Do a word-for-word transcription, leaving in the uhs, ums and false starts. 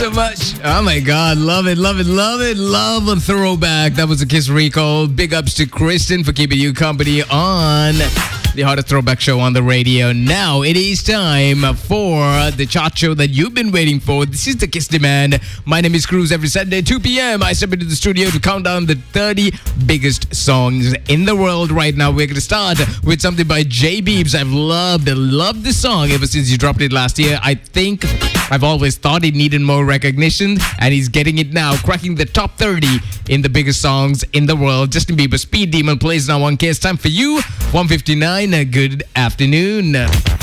So much. Oh my God. Love it, love it, love it. Love a throwback. That was a Kiss Recall. Big ups to Kristen for keeping you company on the hottest throwback show on the radio. Now it is time for the chart show that you've been waiting for. This is the Kiss Demand. My name is Cruz. Every Saturday, two p.m. I step into the studio to count down the thirty biggest songs in the world right now. We're going to start with something by J Beebs. I've loved, loved this song ever since you dropped it last year. I think I've always thought it needed more recognition, and he's getting it now, cracking the top thirty in the biggest songs in the world. Justin Bieber, Speed Demon plays now on Kiss. Time for you, one fifty-nine. Good afternoon.